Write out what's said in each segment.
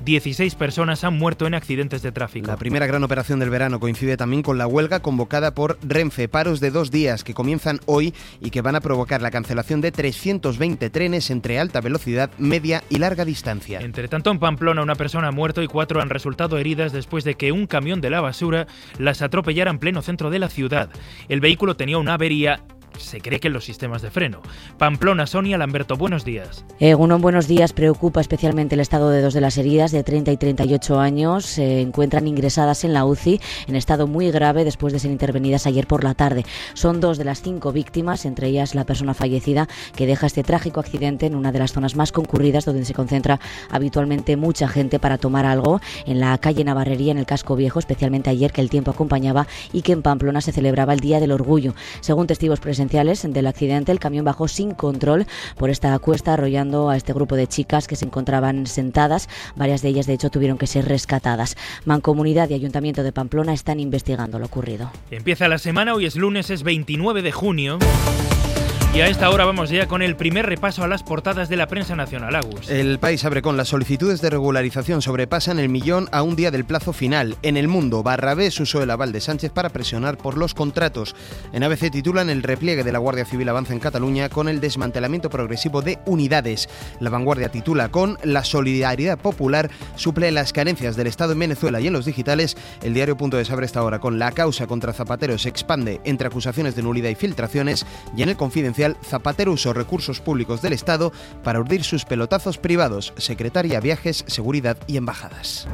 16 personas han muerto en accidentes de tráfico. La primera gran operación del verano coincide también con la huelga convocada por Renfe, paros de 2 días que comienzan hoy y que van a provocar la cancelación de 320 trenes entre alta velocidad, media y larga distancia. Entre tanto, en Pamplona una persona ha muerto y 4 han resultado heridas después de que un camión de la basura las atropellara en pleno centro de la ciudad. El vehículo tenía una avería, se cree que en los sistemas de freno. Pamplona, Sonia Lamberto, buenos días. Egunon, buenos días. Preocupa especialmente el estado de 2 de las heridas de 30 y 38 años. Se encuentran ingresadas en la UCI en estado muy grave después de ser intervenidas ayer por la tarde. Son 2 de las 5 víctimas, entre ellas la persona fallecida que deja este trágico accidente en una de las zonas más concurridas donde se concentra habitualmente mucha gente para tomar algo, en la calle Navarrería, en el Casco Viejo, especialmente ayer que el tiempo acompañaba y que en Pamplona se celebraba el Día del Orgullo. Según testigos presenciales del accidente, el camión bajó sin control por esta cuesta, arrollando a este grupo de chicas que se encontraban sentadas. Varias de ellas, de hecho, tuvieron que ser rescatadas. Mancomunidad y Ayuntamiento de Pamplona están investigando lo ocurrido. Empieza la semana, hoy es lunes, es 29 de junio. Y a esta hora vamos ya con el primer repaso a las portadas de la prensa nacional. Agus. El País abre con: las solicitudes de regularización sobrepasan el 1.000.000 a un día del plazo final. En El Mundo, Barrabés usó el aval de Sánchez para presionar por los contratos. En ABC titulan: el repliegue de la Guardia Civil avanza en Cataluña con el desmantelamiento progresivo de unidades. La Vanguardia titula con: la solidaridad popular suple las carencias del Estado en Venezuela y en los digitales. El diario.es abre esta hora con: la causa contra Zapatero se expande entre acusaciones de nulidad y filtraciones. Y en El Confidencial, Zapatero usó recursos públicos del Estado para urdir sus pelotazos privados, secretaria, viajes, seguridad y embajadas.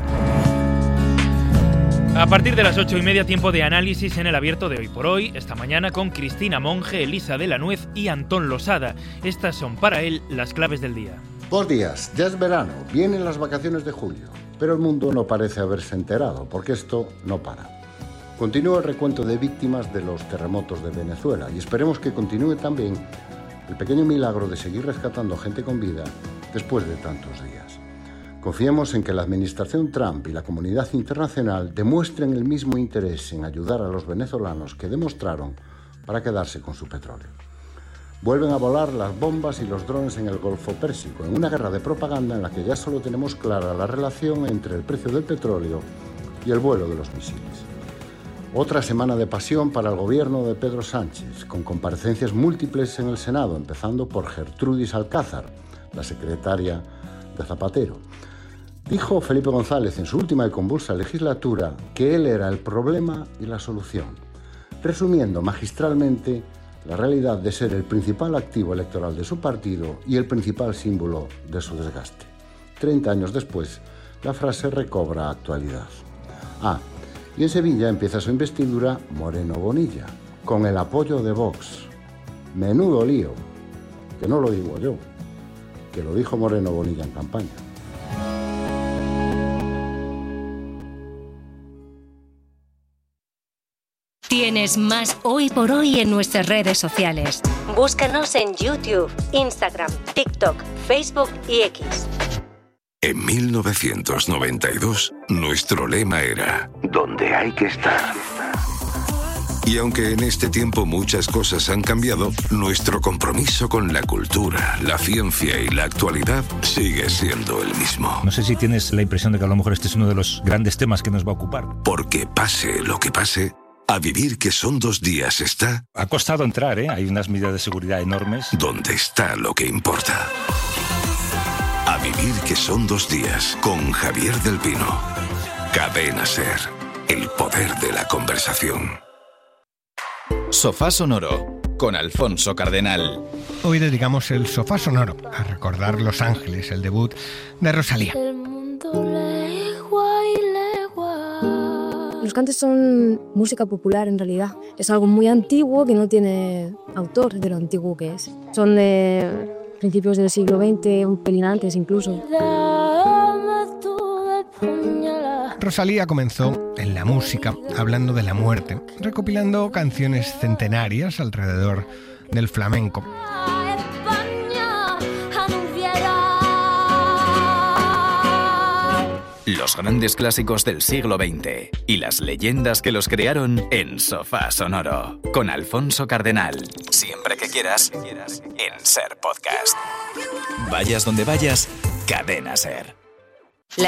A partir de las 8:30, tiempo de análisis en el abierto de Hoy por Hoy, esta mañana con Cristina Monge, Elisa de la Nuez y Antón Losada. Estas son para él las claves del día. Buenos días, ya es verano, vienen las vacaciones de julio, pero el mundo no parece haberse enterado, porque esto no para. Continúa el recuento de víctimas de los terremotos de Venezuela y esperemos que continúe también el pequeño milagro de seguir rescatando gente con vida después de tantos días. Confiemos en que la administración Trump y la comunidad internacional demuestren el mismo interés en ayudar a los venezolanos que demostraron para quedarse con su petróleo. Vuelven a volar las bombas y los drones en el Golfo Pérsico, en una guerra de propaganda en la que ya solo tenemos clara la relación entre el precio del petróleo y el vuelo de los misiles. Otra semana de pasión para el gobierno de Pedro Sánchez, con comparecencias múltiples en el Senado, empezando por Gertrudis Alcázar, la secretaria de Zapatero. Dijo Felipe González en su última y convulsa legislatura que él era el problema y la solución, resumiendo magistralmente la realidad de ser el principal activo electoral de su partido y el principal símbolo de su desgaste. 30 años después, la frase recobra actualidad. Y en Sevilla empieza su investidura Moreno Bonilla, con el apoyo de Vox. Menudo lío, que no lo digo yo, que lo dijo Moreno Bonilla en campaña. Tienes más Hoy por Hoy en nuestras redes sociales. Búscanos en YouTube, Instagram, TikTok, Facebook y X. En 1992, nuestro lema era «Donde hay que estar». Y aunque en este tiempo muchas cosas han cambiado, nuestro compromiso con la cultura, la ciencia y la actualidad sigue siendo el mismo. No sé si tienes la impresión de que a lo mejor este es uno de los grandes temas que nos va a ocupar. Porque pase lo que pase, a vivir que son 2 días está... Ha costado entrar, hay unas medidas de seguridad enormes. Donde está lo que importa. A vivir que son 2 días, con Javier del Pino. Cadena SER, el poder de la conversación. Sofá Sonoro, con Alfonso Cardenal. Hoy dedicamos el Sofá Sonoro a recordar Los Ángeles, el debut de Rosalía. Los cantes son música popular en realidad. Es algo muy antiguo que no tiene autor de lo antiguo que es. Son de principios del siglo XX, un pelín antes incluso. Rosalía comenzó en la música hablando de la muerte, recopilando canciones centenarias alrededor del flamenco. Los grandes clásicos del siglo XX y las leyendas que los crearon en Sofá Sonoro, con Alfonso Cardenal. Siempre que quieras, en SER Podcast. Vayas donde vayas, Cadena SER.